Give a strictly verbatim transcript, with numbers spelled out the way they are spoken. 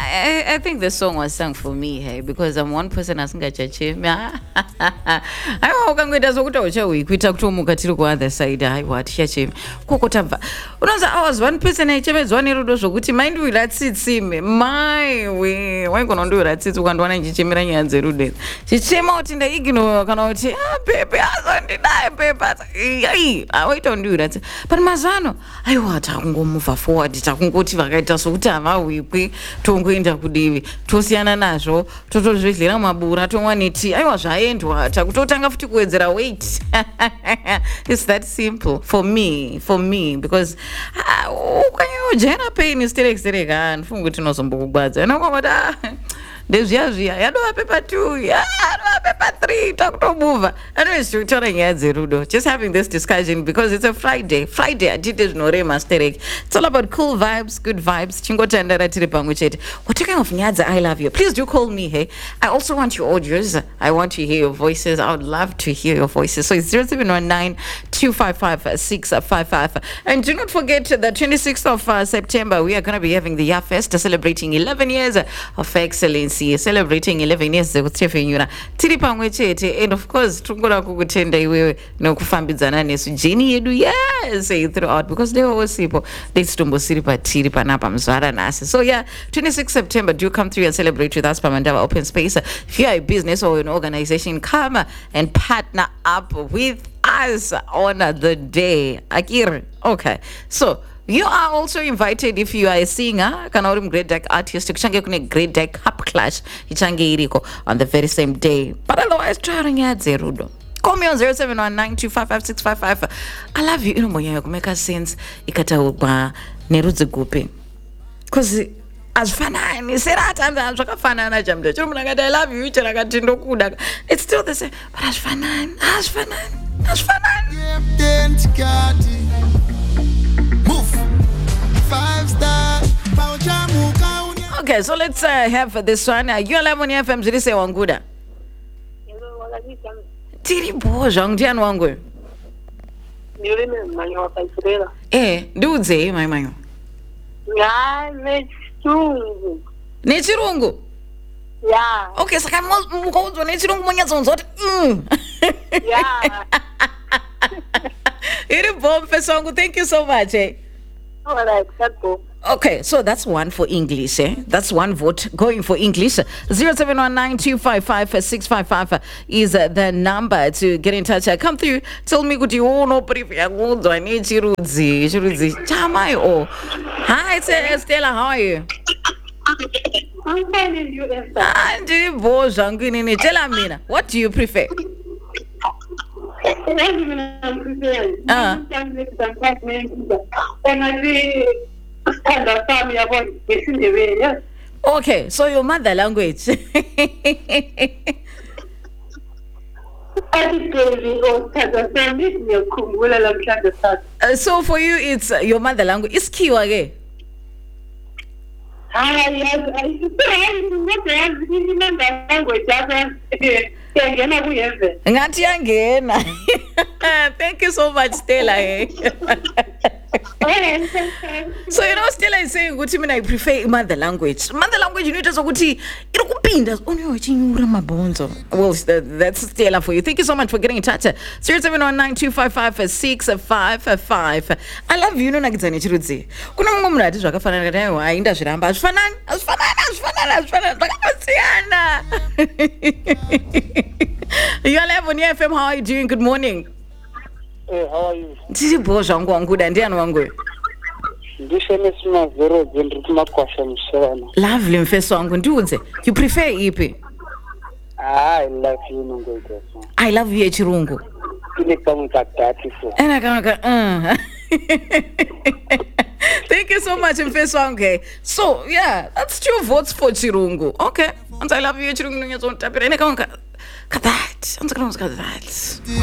I, I think the song was sung for me, hey, because I'm one person asingajachimi. Aiwa ukangoita sokuti uchauikuita kutomuka tiri kuother side aiwa tichachemi kokotabva unonza I was one person aichemedzwa nerudo zvokuti maindiwira tsitsime maiwe waigona kundiwira tsitsi ukandiwana ndichichemera nyaya dzerudo chichema kuti ndaignora kana kuti ah pepe azondidai pepe ai awaita kundiwira tsitsi but mazano aiwa takungomuvha forward takungoti vakaita sokuti havawikwi tongoenda kudivi tosiyana nazvo totozvidlira mabura tomwa neti aiwa zvaendwa takutotanga futi kuwedzera weight. It's that simple for me for me because ukanyojena pain sterek sterek andifunga kuti inozombokugwadza inokwamata ndezviya zviya yadova paper two yadova paper three takutomuva anyways tikutaura nyaya dzerudo just having this discussion because it's a friday friday hatite zvinorema sterek. It's all about cool vibes, good vibes, chingotandara tiri pamwe chete. What kind of nyaya dza I love you, please do call me. Hey, I also want your audios. I want to hear your voices. I would love to hear your voices. So it's zero seven one nine two five five six five five. And do not forget the twenty-sixth of uh, September we are going to be having the Year Fest, celebrating eleven years of excellence, celebrating eleven years dzekutefenyura tiri pamwe chete. And of course tungora kukutenda iwewe nokufambidzana nesu jeni yedu yes throughout because they always people they stombosiri patiri panapa mzvara nasi. So yeah, twenty-sixth September, do come through and celebrate with us Pamandava Open Space. If you are a business or an organization, come and partner up with us on the day. Akir. Okay. So you are also invited if you are a singer, kana uri great deck artist, kuchange kune great deck cup clash, ichange iriko on the very same day. But otherwise, try to get zerudo. Call me on zero seven one nine two five five six five five. I love you. You know, moya kumeka sense ikataugwa nerudzi gupi. Cause azfanani seratanda zvakafanana chamda chiro munhu akati I love you chero akati ndokuda it's still the same but azfanani azfanani azfanani. Okay, so let's uh, have this one. Uh, you are live on F M ziri se wanguda. Tiri bo zvangu ndiani wangu. Ndiri manyo wakaisirera. Eh, ndiudze mai manyo. Ya, nechirungu. Nechirungu? Ya. Okay, saka mukaudzwa nechirungu monyatsounzwa kuti mm. Ya. Iri bomb feswangu, thank you so much. Eh? All right, that's go. Okay, so that's one for English, eh? That's one vote going for English. zero seven one nine two five five six five five is uh, the number to get in touch. Uh, come through, tell me what you want to prefer. I need Chirudzi. Chirudzi. Chamai oh. Hi, it's uh, Stella, how are you? I'm fine with you, Esther. Andy Bozanguini. Tell me, what do you prefer? I'm preparing. Uh. And I really understand me about missing the way, yes. Okay, so your mother language. uh, so for you, it's uh, your mother language. It's Kiwage. Ah, yes. I remember language. Ngati yangena. Thank you so much, Stella. So you know Stella is saying ukuthi mina I prefer mother language. Mother language inoita sokuthi iri kupinda onyo chinyura mabonzo. Well, that's Stella for you. Thank you so much for getting in touch. zero seven one nine two five five six five five. I love you nonakidzane chirudzi. Kuna mumwe munhu ati zvakafanana kuti aiwa ainda zviramba azvifanani azvifanani azvifanani azvifanani zvakasiyana. You are live on F M. How are you doing? Good morning. Hey, how are you? Tiri bo zvangu wanguda ndiani wangu? Ndishenesi mazero ndiri kumakwasha mushana. Lovely mfeso wangu ndiudze. You prefer ipi? Ah, I love you nongoita. I love you echirungu. Ine kamwe katatu so. Ena kamwe ka uh. Thank you so much mfeso wangu. So, yeah, that's two votes for chirungu. Okay. And I love you chirungu nyatso tapira ene kamwe ka that. Anza kana that.